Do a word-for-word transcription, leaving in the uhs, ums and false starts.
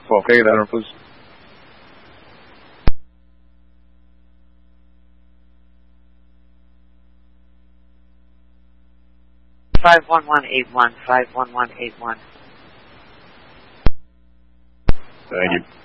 Okay, that please. Five one one eight one five one one eight one. Thank you.